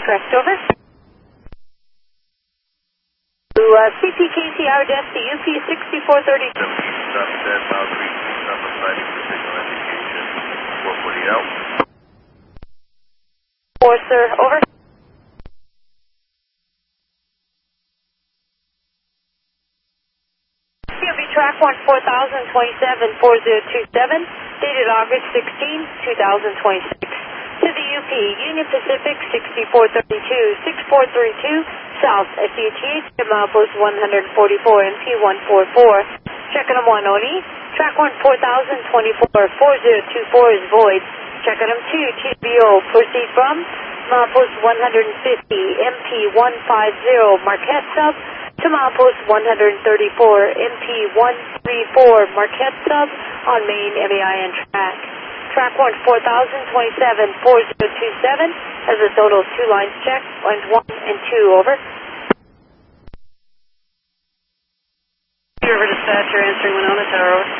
correct, over. CPKCR Def to UP 6432. Stop stand now, 36 number citing for signal indication. 440 out. 4, sir, over. CMB track 1 4027 4027, dated August 16, 2026. To the UP, Union Pacific 6432, 6432, south at DTH, milepost 144, MP144. Checking them 1 ONI. Track 1 4024, 4024 is void. Checking them 2, TBO, proceed from milepost 150, MP150, Marquette sub, to milepost 134, MP134, Marquette sub, on main MAIN track. Track 1 4027, 4027, has a total of 2 lines checked, lines 1 and 2, over. River Dispatcher answering Winona Tower, over.